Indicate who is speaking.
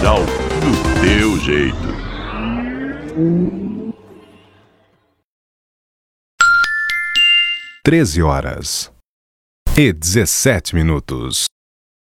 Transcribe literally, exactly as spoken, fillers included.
Speaker 1: Policial do teu jeito.
Speaker 2: Treze horas e dezessete minutos.